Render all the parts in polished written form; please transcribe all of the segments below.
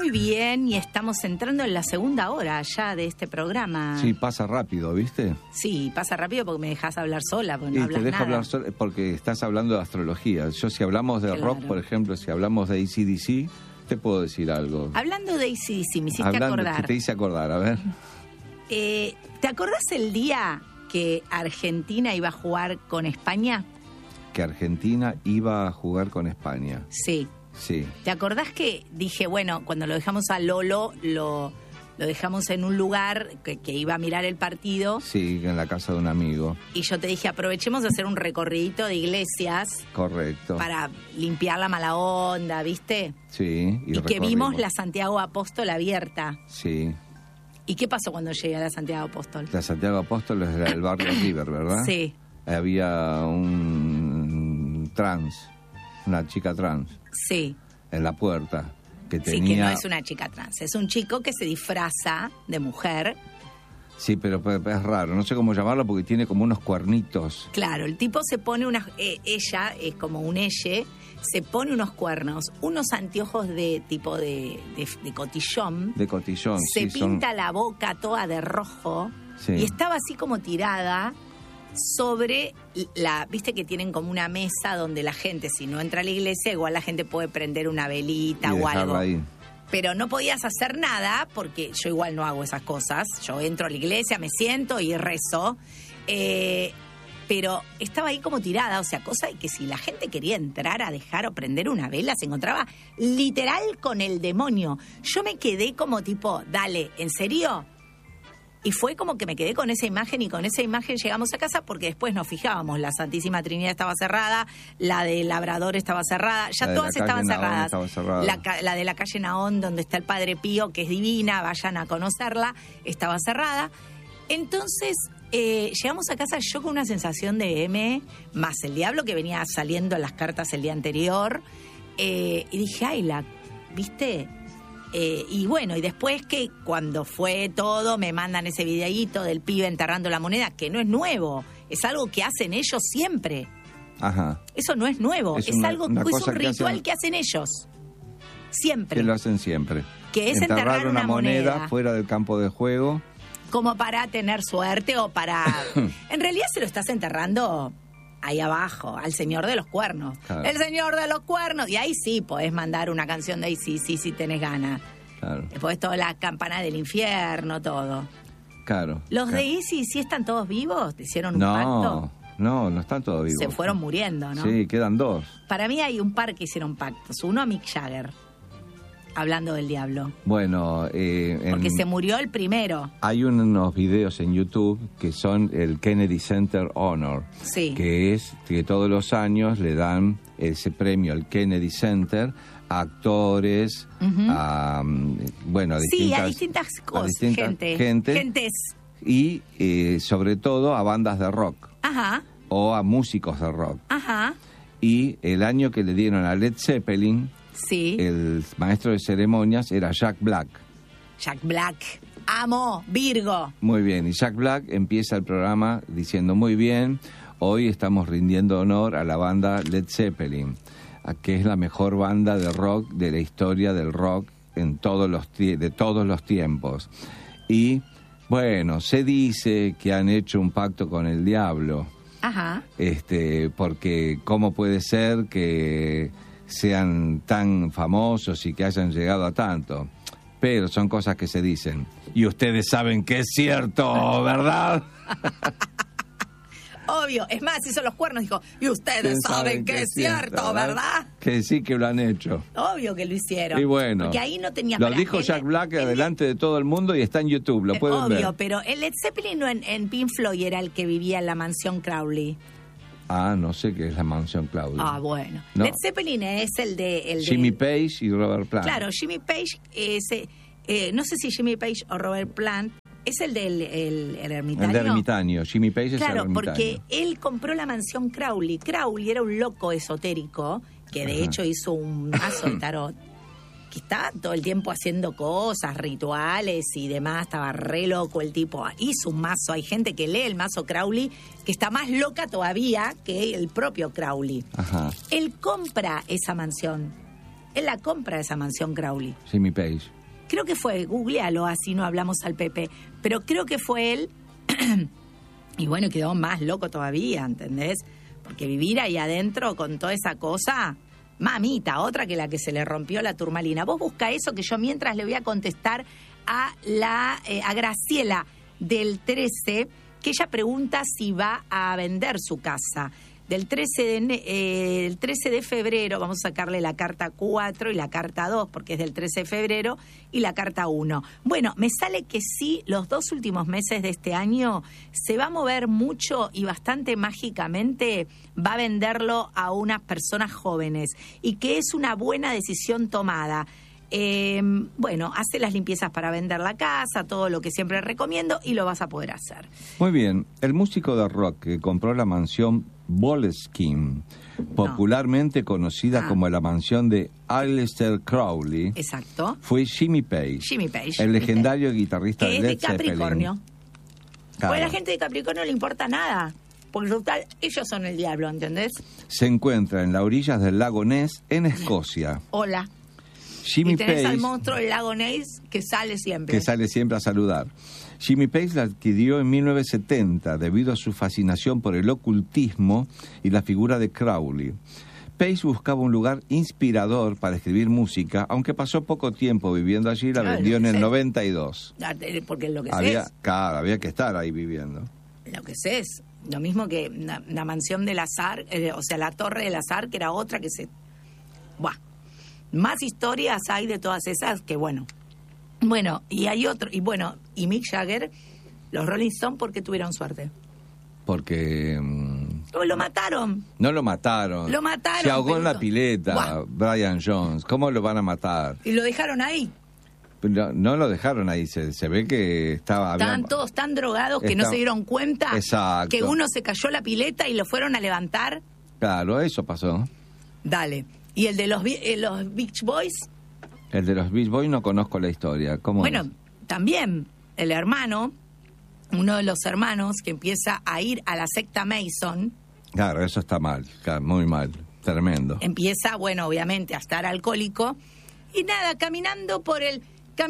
Muy bien, y estamos entrando en la segunda hora ya de este programa. Sí, pasa rápido, ¿viste? Sí, pasa rápido porque me dejas hablar sola, porque no hablas te dejo nada. hablar sola porque estás hablando de astrología. Yo, si hablamos de rock, por ejemplo, si hablamos de AC/DC, te puedo decir algo. Hablando de AC/DC, me hiciste acordar. Te hice acordar, a ver. ¿Te acordás el día que Argentina iba a jugar con España? Que Argentina iba a jugar con España. Sí. Sí. ¿Te acordás que dije, bueno, cuando lo dejamos a Lolo, lo dejamos en un lugar que iba a mirar el partido? Sí, en la casa de un amigo. Y yo te dije, aprovechemos de hacer un recorridito de iglesias. Correcto. Para limpiar la mala onda, ¿viste? Sí. Y que vimos la Santiago Apóstol abierta. Sí. ¿Y qué pasó cuando llegué a la Santiago Apóstol? La Santiago Apóstol es del barrio River, ¿verdad? Sí. Había una chica trans. Sí. En la puerta. Que tenía... Sí, que no es una chica trans, es un chico que se disfraza de mujer. Sí, pero es raro, no sé cómo llamarlo porque tiene como unos cuernitos. Claro, el tipo se pone ella es como un elle, se pone unos cuernos, unos anteojos de tipo de cotillón. De cotillón, se pinta la boca toda de rojo. Sí. Y estaba así como tirada sobre viste que tienen como una mesa donde la gente, si no entra a la iglesia, igual la gente puede prender una velita o algo. Ahí. Pero no podías hacer nada, porque yo igual no hago esas cosas. Yo entro a la iglesia, me siento y rezo. Pero estaba ahí como tirada, o sea, cosa que si la gente quería entrar a dejar o prender una vela, se encontraba literal con el demonio. Yo me quedé como tipo, dale, ¿en serio? Y fue como que me quedé con esa imagen, y con esa imagen llegamos a casa, porque después nos fijábamos, la Santísima Trinidad estaba cerrada, la de Labrador estaba cerrada, ya todas estaban cerradas. La de la calle Naón, donde está el Padre Pío, que es divina, vayan a conocerla, estaba cerrada. Entonces llegamos a casa yo con una sensación de M, más el diablo que venía saliendo en las cartas el día anterior, y dije, ay, ¿viste? Y bueno, y después que cuando fue todo, me mandan ese videíto del pibe enterrando la moneda, que no es nuevo, es algo que hacen ellos siempre. Ajá. Eso no es nuevo, es un ritual que hacen ellos. Siempre. Que lo hacen siempre. Que es enterrar una moneda fuera del campo de juego. Como para tener suerte o para... En realidad se lo estás enterrando ahí abajo, al Señor de los Cuernos. Claro. El Señor de los Cuernos. Y ahí sí podés mandar una canción de ahí, sí, si tenés ganas. Claro. Después toda la campana del infierno, todo. Claro. ¿Los de Easy sí están todos vivos? ¿Te hicieron un pacto? No están todos vivos. Se fueron muriendo, ¿no? Sí, quedan dos. Para mí hay un par que hicieron pactos. Uno a Mick Jagger, hablando del diablo. Bueno, porque se murió el primero. Hay unos videos en YouTube que son el Kennedy Center Honor. Sí. Que es que todos los años le dan ese premio al Kennedy Center a actores, a distintas cosas, gentes. Y sobre todo a bandas de rock. Ajá. O a músicos de rock. Ajá. Y el año que le dieron a Led Zeppelin, sí, el maestro de ceremonias era Jack Black. Jack Black, amo, Virgo. Muy bien, y Jack Black empieza el programa diciendo, muy bien, hoy estamos rindiendo honor a la banda Led Zeppelin, que es la mejor banda de rock de la historia del rock de todos los tiempos. Y bueno, se dice que han hecho un pacto con el diablo. Ajá. Porque cómo puede ser que sean tan famosos y que hayan llegado a tanto. Pero son cosas que se dicen. Y ustedes saben que es cierto, ¿verdad? Obvio. Es más, hizo los cuernos, dijo, y ustedes saben que es cierto, ¿verdad? Que sí que lo han hecho. Obvio que lo hicieron. Y bueno, porque ahí no tenía... Lo dijo Jack Black delante de todo el mundo y está en YouTube, lo pueden ver. Obvio, pero el Led Zeppelin en Pink Floyd era el que vivía en la mansión Crowley. Ah, no sé qué es la mansión Crowley. Ah, bueno. No. Led Zeppelin es el de Jimmy Page y Robert Plant. Claro, Jimmy Page es... no sé si Jimmy Page o Robert Plant... Es el del ermitaño. El del ermitaño. Jimmy Page es el ermitaño. Claro, porque él compró la mansión Crowley. Crowley era un loco esotérico que de hecho hizo un mazo de tarot que está todo el tiempo haciendo cosas, rituales y demás. Estaba re loco el tipo. Hizo un mazo. Hay gente que lee el mazo Crowley que está más loca todavía que el propio Crowley. Ajá. Él compra esa mansión. Él la compra esa mansión Crowley. Jimmy Page. creo que fue, googlealo, así no hablamos al Pepe, pero creo que fue él, y bueno, quedó más loco todavía, ¿entendés? Porque vivir ahí adentro con toda esa cosa, mamita, otra que la que se le rompió la turmalina. Vos busca eso, que yo mientras le voy a contestar a Graciela del 13, que ella pregunta si va a vender su casa. El 13 de febrero, vamos a sacarle la carta 4 y la carta 2, porque es del 13 de febrero, y la carta 1. Bueno, me sale que sí, los 2 últimos meses de este año se va a mover mucho y bastante mágicamente va a venderlo a unas personas jóvenes, y que es una buena decisión tomada. Bueno, hace las limpiezas para vender la casa, todo lo que siempre recomiendo, y lo vas a poder hacer. Muy bien, el músico de rock que compró la mansión Boleskine, popularmente conocida como la mansión de Aleister Crowley. Exacto. Fue Jimmy Page. Jimmy Page, el legendario guitarrista de Led Zeppelin. Que es de Capricornio. Claro. Pues a la gente de Capricornio no le importa nada, porque total, ellos son el diablo, ¿entendés? Se encuentra en las orillas del lago Ness, en Escocia. Hola. Jimmy y tenés Page, al monstruo del lago Ness que sale siempre. Que sale siempre a saludar. Jimmy Page la adquirió en 1970 debido a su fascinación por el ocultismo y la figura de Crowley. Page buscaba un lugar inspirador para escribir música, aunque pasó poco tiempo viviendo allí, la vendió en el 92. Porque lo que Claro, había que estar ahí viviendo. Lo que sé es lo mismo que la mansión del azar, o sea, la torre del azar, que era otra que se... Buah. Más historias hay de todas esas que bueno, y hay otro, y bueno, y Mick Jagger, los Rolling Stones, ¿por qué tuvieron suerte? Porque... lo mataron. No lo mataron. Lo mataron. Se ahogó en la pileta, Buah. Brian Jones. ¿Cómo lo van a matar? Y lo dejaron ahí. No lo dejaron ahí, se ve que estaban todos tan drogados que no se dieron cuenta. Exacto. Que uno se cayó la pileta y lo fueron a levantar. Claro, eso pasó. Dale. ¿Y el de los Beach Boys? El de los Beach Boys no conozco la historia. ¿Cómo es? También el hermano, uno de los hermanos que empieza a ir a la secta Mason. Claro, eso está mal, muy mal, tremendo. Empieza, obviamente a estar alcohólico y nada, caminando por el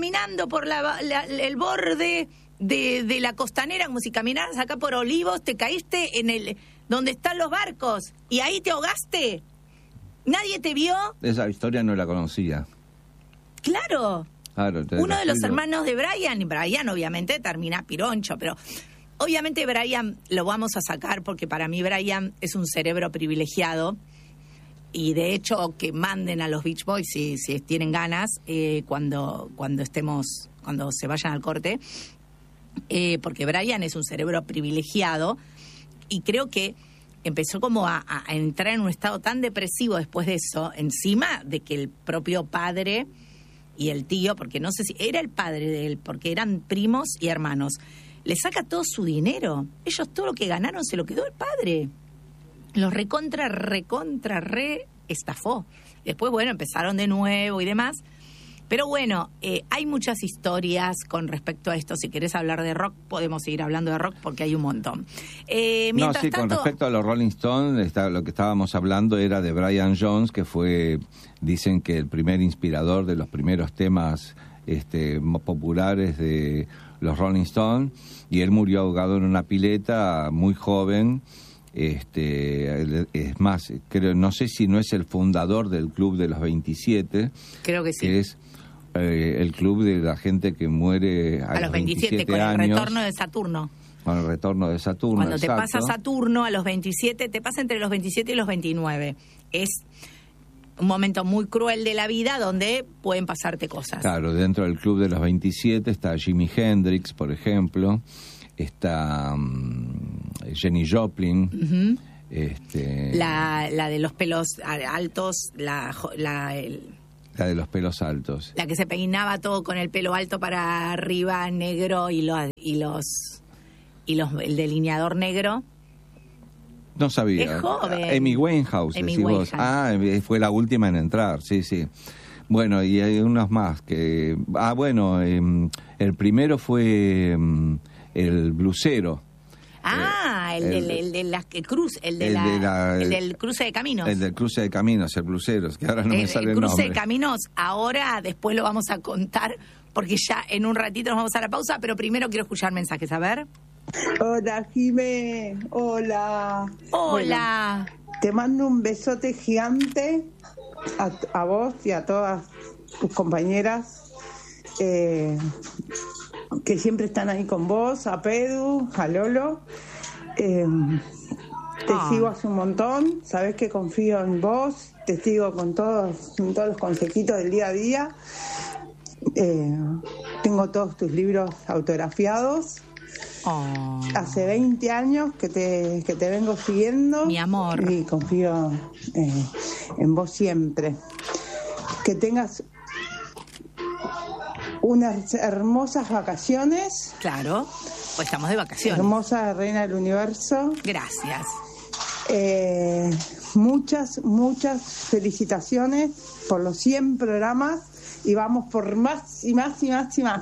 borde de la costanera, como si caminaras acá por Olivos, te caíste en donde están los barcos y ahí te ahogaste. ¿Nadie te vio? Esa historia no la conocía. Claro. Uno de los hermanos de Brian obviamente termina pironcho, pero obviamente Brian lo vamos a sacar porque para mí Brian es un cerebro privilegiado, y de hecho que manden a los Beach Boys si tienen ganas cuando se vayan al corte, porque Brian es un cerebro privilegiado, y creo que empezó como a entrar en un estado tan depresivo después de eso, encima de que el propio padre y el tío, porque no sé si era el padre de él, porque eran primos y hermanos, le saca todo su dinero. Ellos todo lo que ganaron se lo quedó el padre. Los re estafó. Después, empezaron de nuevo y demás. Pero hay muchas historias con respecto a esto. Si querés hablar de rock, podemos seguir hablando de rock porque hay un montón. Con respecto a los Rolling Stones, lo que estábamos hablando era de Brian Jones, que fue, dicen que el primer inspirador de los primeros temas populares de los Rolling Stones, y él murió ahogado en una pileta muy joven. Es más, no sé si no es el fundador del Club de los 27. Creo que sí. Que es el club de la gente que muere a los 27 con años. El retorno de Saturno. Con el retorno de Saturno, Cuando exacto. te pasa Saturno a los 27, te pasa entre los 27 y los 29. Es un momento muy cruel de la vida donde pueden pasarte cosas. Claro, dentro del club de los 27 está Jimi Hendrix, por ejemplo, está Jenny Joplin, la de los pelos altos, la de los pelos altos. La que se peinaba todo con el pelo alto para arriba, negro, y el delineador negro. No sabía. Es joven. Amy Winehouse, decís vos. Fue la última en entrar, sí. Bueno, y hay unos más que... el primero fue el blusero. Del cruce de caminos. El del cruce de caminos, el blusero, que ahora no me sale el nombre. El cruce de caminos, ahora después lo vamos a contar porque ya en un ratito nos vamos a la pausa, pero primero quiero escuchar mensajes, a ver. Hola, Jimé. Hola. Hola. Bueno, te mando un besote gigante a vos y a todas tus compañeras que siempre están ahí con vos, a Pedu, a Lolo. Te sigo hace un montón, sabés que confío en vos, te sigo con todos los consejitos del día a día. Tengo todos tus libros autografiados. Hace 20 años que te vengo siguiendo. Mi amor. Y confío en vos siempre. Que tengas unas hermosas vacaciones. Claro, pues estamos de vacaciones. Hermosa reina del universo. Gracias. Muchas felicitaciones por los 100 programas. Y vamos por más y más y más y más.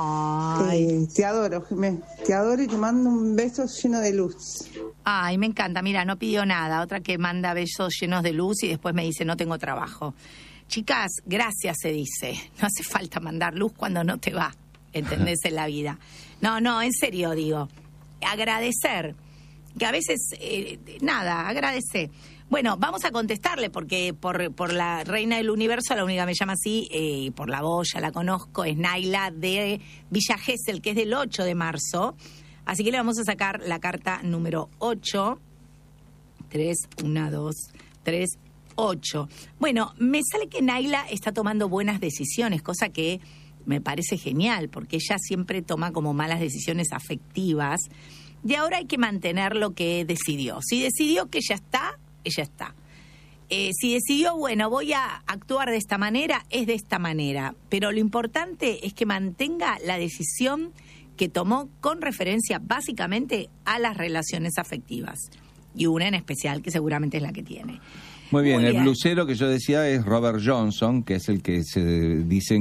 Te adoro, Jimé. Te adoro y te mando un beso lleno de luz. Ay, me encanta. Mira, no pidió nada. Otra que manda besos llenos de luz y después me dice, no tengo trabajo. Chicas, gracias se dice. No hace falta mandar luz cuando no te va. ¿Entendés? En la vida. No, en serio digo. Agradecer. Que a veces, agradece. Bueno, vamos a contestarle porque por la reina del universo, la única que me llama así, por la voz, ya la conozco, es Naila de Villa Gesell, que es del 8 de marzo. Así que le vamos a sacar la carta número 8. 3, 1, 2, 3, 8. Bueno, me sale que Naila está tomando buenas decisiones, cosa que me parece genial, porque ella siempre toma como malas decisiones afectivas. Y ahora hay que mantener lo que decidió. Si decidió que ya está, ella está. Si decidió, bueno, voy a actuar de esta manera, es de esta manera. Pero lo importante es que mantenga la decisión que tomó con referencia básicamente a las relaciones afectivas. Y una en especial que seguramente es la que tiene. Muy bien, el blusero que yo decía es Robert Johnson, que es el que se dicen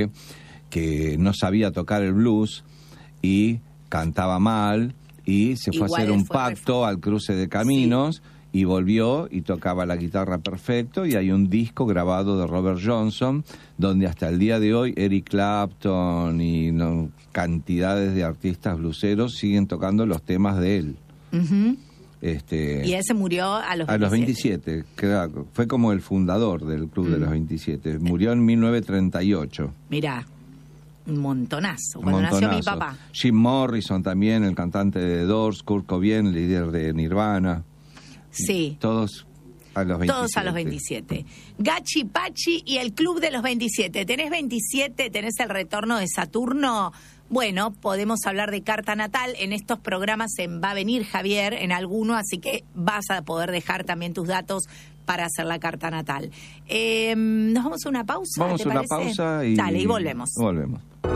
que no sabía tocar el blues y cantaba mal y se fue a hacer un pacto al cruce de caminos. Sí. Y volvió y tocaba la guitarra perfecto, y hay un disco grabado de Robert Johnson donde hasta el día de hoy Eric Clapton y cantidades de artistas bluseros siguen tocando los temas de él. Uh-huh. Y él se murió a los 27. A los 27, claro. Fue como el fundador del Club de los 27. Murió en 1938. Mirá, un montonazo. Cuando nació mi papá. Jim Morrison también, el cantante de Doors, Kurt Cobain, el líder de Nirvana. Sí. Todos a los 27. Todos a los 27. Gachi Pachi y el Club de los 27. ¿Tenés 27? ¿Tenés el retorno de Saturno? Bueno, podemos hablar de carta natal. En estos programas va a venir Javier en alguno, así que vas a poder dejar también tus datos para hacer la carta natal. ¿Nos vamos a una pausa? Vamos a una pausa y... Dale, y volvemos. Volvemos.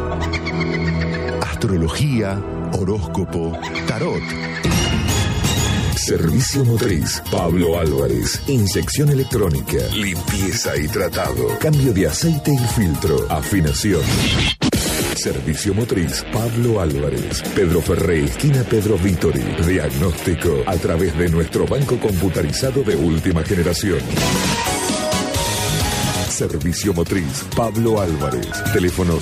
Astrología, horóscopo, tarot. Servicio Motriz, Pablo Álvarez. Inyección electrónica, limpieza y tratado, cambio de aceite y filtro, afinación. Servicio Motriz, Pablo Álvarez. Pedro Ferré, esquina Pedro Vítori. Diagnóstico a través de nuestro banco computarizado de última generación. Servicio Motriz, Pablo Álvarez. Teléfono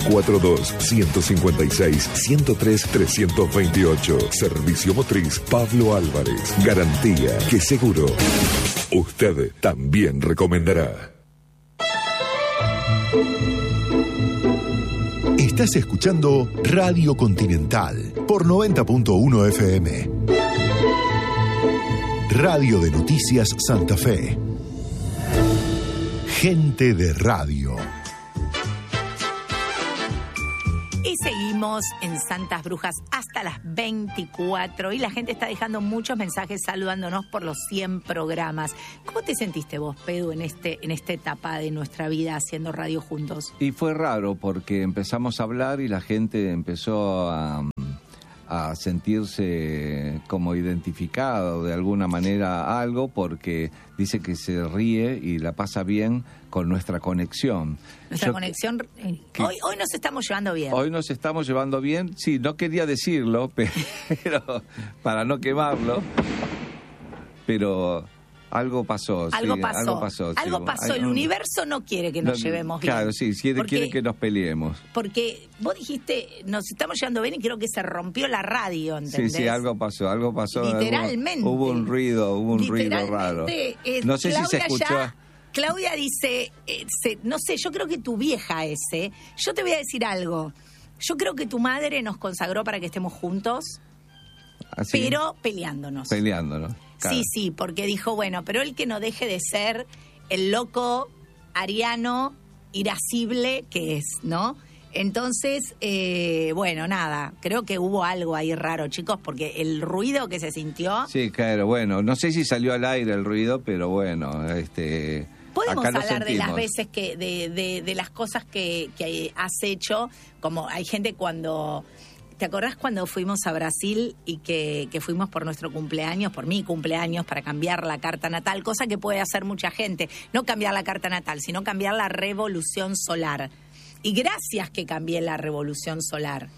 0342-156-103-328. Servicio Motriz, Pablo Álvarez. Garantía que seguro usted también recomendará. Estás escuchando Radio Continental por 90.1 FM. Radio de Noticias Santa Fe. Gente de radio. Y seguimos en Santas Brujas hasta las 24 y la gente está dejando muchos mensajes saludándonos por los 100 programas. ¿Cómo te sentiste vos, Pedro, en esta etapa de nuestra vida haciendo radio juntos? Y fue raro porque empezamos a hablar y la gente empezó a sentirse como identificado de alguna manera a algo, porque dice que se ríe y la pasa bien con nuestra conexión. Nuestra conexión, hoy nos estamos llevando bien. Hoy nos estamos llevando bien, sí, no quería decirlo, pero para no quemarlo, pero Algo pasó. Algo sí, pasó. Algo pasó. El universo no quiere que nos llevemos bien. Claro, sí, quiere que nos peleemos. Porque vos dijiste, nos estamos llevando bien y creo que se rompió la radio, ¿entendés? Sí, algo pasó. Literalmente. Hubo un ruido raro. No sé si se escuchó. Claudia dice, no sé, yo creo que tu vieja yo te voy a decir algo. Yo creo que tu madre nos consagró para que estemos juntos, ¿así? Pero peleándonos. Claro. Sí, porque dijo, bueno, pero él que no deje de ser el loco ariano irascible que es, ¿no? Entonces, bueno, nada, creo que hubo algo ahí raro, chicos, porque el ruido que se sintió... Sí, claro, bueno, no sé si salió al aire el ruido, pero bueno, podemos acá hablar de las veces que de las cosas que has hecho, como hay gente cuando... ¿Te acordás cuando fuimos a Brasil y que fuimos por nuestro cumpleaños, por mi cumpleaños, para cambiar la carta natal? Cosa que puede hacer mucha gente. No cambiar la carta natal, sino cambiar la revolución solar. Y gracias que cambié la revolución solar.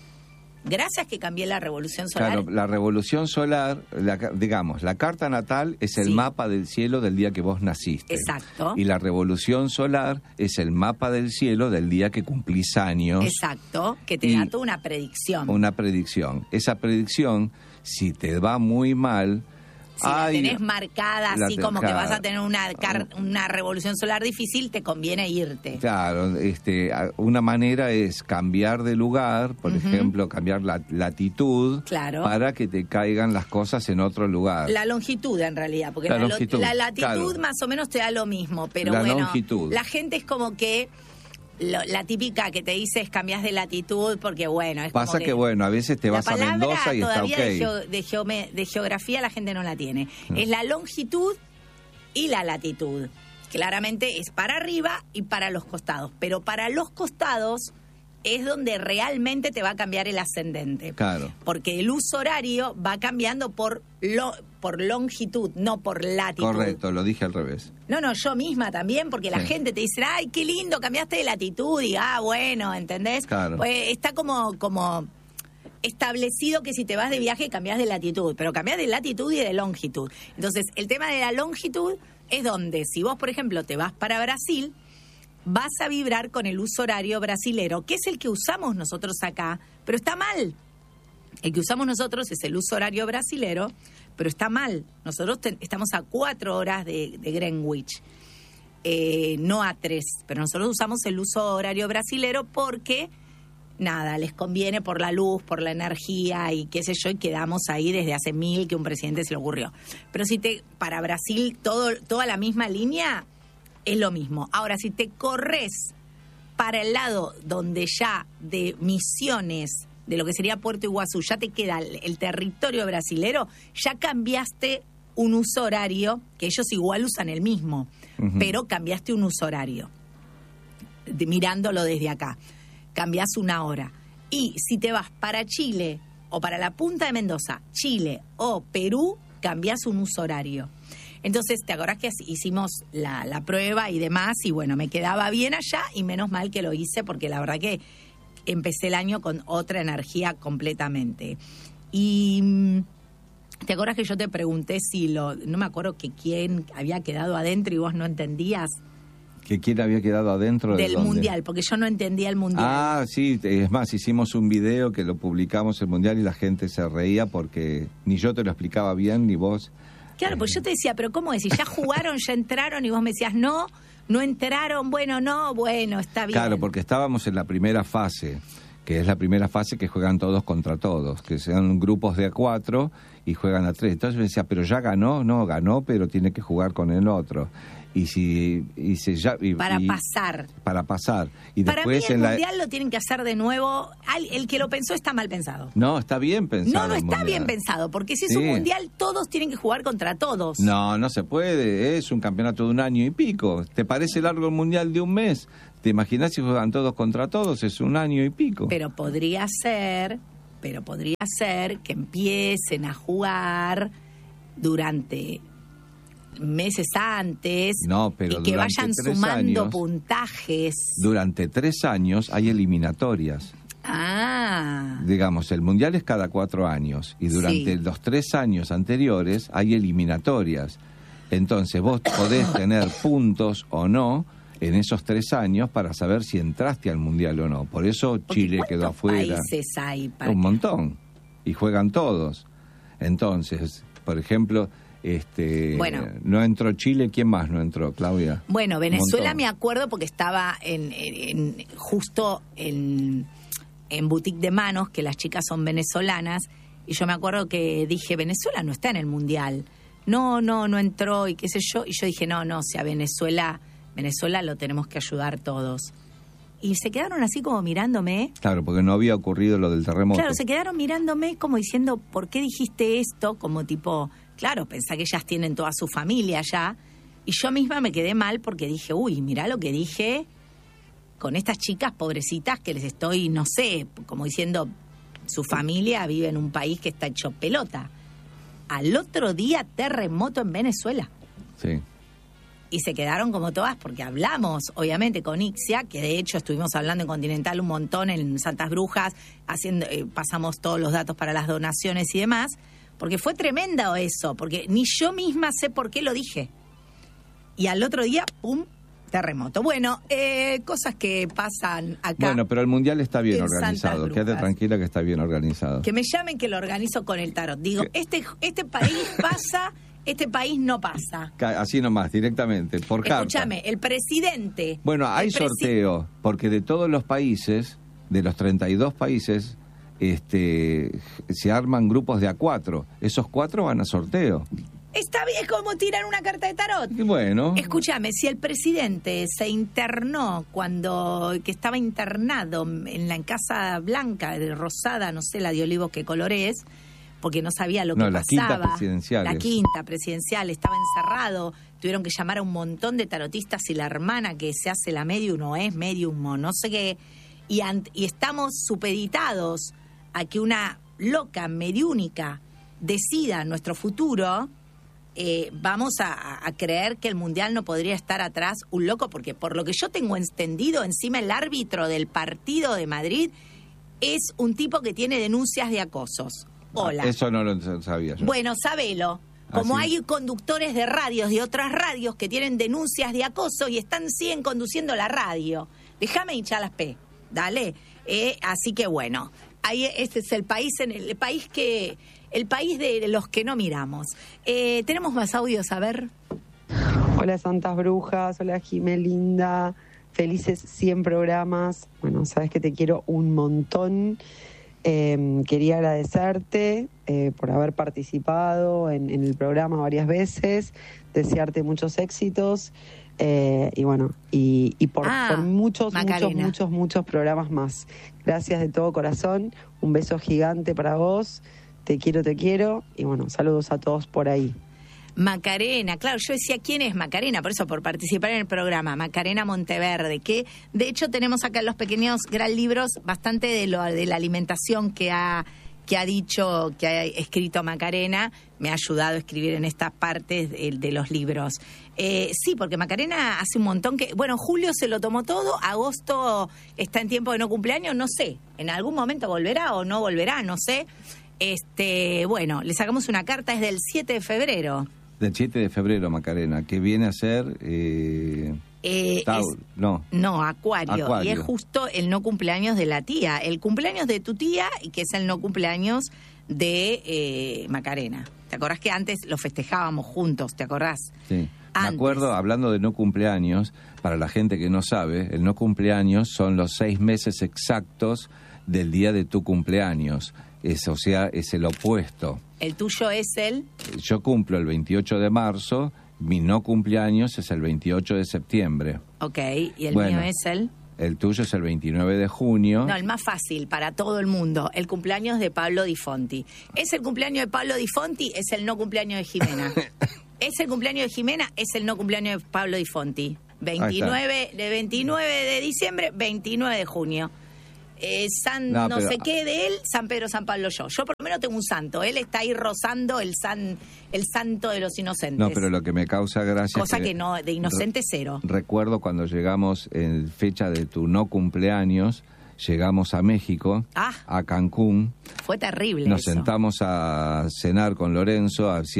Claro, la revolución solar, digamos, la carta natal es el mapa del cielo del día que vos naciste. Exacto. Y la revolución solar es el mapa del cielo del día que cumplís años. Exacto, que te da toda una predicción. Una predicción. Esa predicción, si te va muy mal... Si la tenés marcada así como que vas a tener una revolución solar difícil, te conviene irte. Claro, una manera es cambiar de lugar, por ejemplo, cambiar la latitud, para que te caigan las cosas en otro lugar. La longitud en realidad, porque la latitud más o menos te da lo mismo, pero longitud. La gente es como que... La típica que te dice es cambias de latitud porque, bueno, es pasa como que bueno, a veces te vas a Mendoza y está ok. De geografía la gente no la tiene. Es la longitud y la latitud. Claramente es para arriba y para los costados. Pero para los costados es donde realmente te va a cambiar el ascendente. Claro. Porque el uso horario va cambiando por longitud, no por latitud. Correcto, lo dije al revés. No, yo misma también, porque la gente te dice, ay, qué lindo, cambiaste de latitud, y bueno, ¿entendés? Claro. Pues está como establecido que si te vas de viaje cambias de latitud, pero cambias de latitud y de longitud. Entonces, el tema de la longitud es donde, si vos, por ejemplo, te vas para Brasil, vas a vibrar con el uso horario brasilero, que es el que usamos nosotros acá, pero está mal. El que usamos nosotros es el uso horario brasilero, pero está mal. Nosotros estamos a 4 horas de Greenwich, no a 3, pero nosotros usamos el uso horario brasilero porque, nada, les conviene por la luz, por la energía y qué sé yo, y quedamos ahí desde hace 1000 que un presidente se le ocurrió. Pero para Brasil toda la misma línea es lo mismo. Ahora, si te corres para el lado donde ya de Misiones, de lo que sería Puerto Iguazú, ya te queda el territorio brasilero, ya cambiaste un uso horario, que ellos igual usan el mismo, pero cambiaste un uso horario, mirándolo desde acá. Cambiás 1 hora. Y si te vas para Chile o para la punta de Mendoza, Chile o Perú, cambiás un uso horario. Entonces, ¿te acordás que hicimos la prueba y demás? Y bueno, me quedaba bien allá y menos mal que lo hice porque la verdad que empecé el año con otra energía completamente. Y ¿te acuerdas que yo te pregunté no me acuerdo que quién había quedado adentro y vos no entendías? ¿Que quién había quedado adentro del mundial? Porque yo no entendía el mundial. Ah, sí, es más, hicimos un video que lo publicamos el mundial y la gente se reía porque ni yo te lo explicaba bien ni vos. Claro, pues yo te decía, pero ¿cómo es? Si ya jugaron, ya entraron y vos me decías, no entraron, bueno, está bien. Claro, porque estábamos en la primera fase, que es la primera fase que juegan todos contra todos, que sean grupos de a4 y juegan a 3. Entonces me decía, pero ya ganó, no, ganó, pero tiene que jugar con el otro. Para pasar. Y para después mí el mundial lo tienen que hacer de nuevo. El que lo pensó está mal pensado. No, está bien pensado. No está bien pensado, porque si es un mundial todos tienen que jugar contra todos. No se puede, es un campeonato de 1 año y pico. ¿Te parece largo el mundial de 1 mes? ¿Te imaginas si juegan todos contra todos? Es 1 año y pico. Pero podría ser que empiecen a jugar durante meses antes, y que vayan sumando puntajes. Durante 3 años hay eliminatorias. Digamos, el mundial es cada 4 años y durante los 3 años anteriores hay eliminatorias. Entonces vos podés tener puntos o no en esos 3 años para saber si entraste al Mundial o no. Por eso Chile quedó afuera. ¿Cuántos países hay? Un montón. Y juegan todos. Entonces, por ejemplo, no entró Chile. ¿Quién más no entró, Claudia? Bueno, Venezuela me acuerdo porque estaba justo en Boutique de Manos, que las chicas son venezolanas, y yo me acuerdo que dije, Venezuela no está en el Mundial. No entró y qué sé yo. Y yo dije, no, o sea, Venezuela lo tenemos que ayudar todos. Y se quedaron así como mirándome. Claro, porque no había ocurrido lo del terremoto. Claro, se quedaron mirándome como diciendo, ¿por qué dijiste esto? Como tipo, claro, pensá que ellas tienen toda su familia ya. Y yo misma me quedé mal porque dije, uy, mirá lo que dije con estas chicas pobrecitas que les estoy, no sé, como diciendo, su familia vive en un país que está hecho pelota. Al otro día, terremoto en Venezuela. Sí. Y se quedaron como todas porque hablamos, obviamente, con Ixia, que de hecho estuvimos hablando en Continental un montón, en Santas Brujas, pasamos todos los datos para las donaciones y demás, porque fue tremendo eso, porque ni yo misma sé por qué lo dije. Y al otro día, ¡pum!, terremoto. Bueno, cosas que pasan acá. Bueno, pero el Mundial está bien organizado. Quédate tranquila que está bien organizado. Que me llamen que lo organizo con el tarot. Digo, este país pasa... Este país no pasa. Así nomás, directamente, por carta. Escúchame, el presidente... Bueno, hay sorteo, porque de todos los países, de los 32 países, se arman grupos de A4. Esos 4 van a sorteo. Está bien, es como tirar una carta de tarot. Y bueno. Escúchame, si el presidente se internó que estaba internado en Casa Blanca, de Rosada, no sé la de Olivos qué color es, porque no sabía lo que pasaba. La quinta presidencial, estaba encerrado, tuvieron que llamar a un montón de tarotistas y la hermana que se hace la medium o es medium o no sé qué, y estamos supeditados a que una loca mediúnica decida nuestro futuro. Vamos a creer que el Mundial no podría estar atrás un loco, porque por lo que yo tengo entendido, encima el árbitro del partido de Madrid es un tipo que tiene denuncias de acosos. Hola. Eso no lo sabía yo. Bueno, sabelo. Como hay conductores de radios, de otras radios, que tienen denuncias de acoso y siguen conduciendo la radio. Déjame hinchar las P, dale. Así que bueno, ahí este es el país, el país de los que no miramos. Tenemos más audios, a ver. Hola Santas Brujas, hola Jimé linda, felices 100 programas. Bueno, sabes que te quiero un montón. Quería agradecerte por haber participado en el programa varias veces, desearte muchos éxitos y bueno, y por muchos programas más. Gracias de todo corazón, un beso gigante para vos, te quiero y bueno, saludos a todos por ahí. Macarena, claro, yo decía, ¿quién es Macarena? Por eso, por participar en el programa, Macarena Monteverde, que de hecho tenemos acá en Los Pequeños Gran Libros bastante de la alimentación que ha escrito Macarena, me ha ayudado a escribir en estas partes de los libros. Sí, porque Macarena hace un montón bueno, julio se lo tomó todo, agosto está en tiempo de no cumpleaños, no sé, en algún momento volverá o no volverá, no sé. Bueno, le sacamos una carta, es del 7 de febrero. Del 7 de febrero, Macarena, que viene a ser... Acuario. Y es justo el no cumpleaños de la tía. El cumpleaños de tu tía, y que es el no cumpleaños de Macarena. ¿Te acordás que antes lo festejábamos juntos? ¿Te acordás? Sí. Me acuerdo, hablando de no cumpleaños, para la gente que no sabe, el no cumpleaños son los 6 meses exactos del día de tu cumpleaños. Es el opuesto. ¿El tuyo es el...? Yo cumplo el 28 de marzo, mi no cumpleaños es el 28 de septiembre. Ok, ¿y el mío es el...? El tuyo es el 29 de junio. No, el más fácil para todo el mundo, el cumpleaños de Pablo Di Fonti. ¿Es el cumpleaños de Pablo Di Fonti? Es el no cumpleaños de Jimena. ¿Es el cumpleaños de Jimena? Es el no cumpleaños de Pablo Di Fonti. 29 de diciembre, 29 de junio. Qué de él, San Pedro, San Pablo, yo. Yo por lo menos tengo un santo. Él está ahí rozando el santo de los inocentes. No, pero lo que me causa gracia cosa que no, de inocente cero. Recuerdo cuando llegamos en fecha de tu no cumpleaños, llegamos a México, a Cancún. Fue terrible. Nos sentamos a cenar con Lorenzo,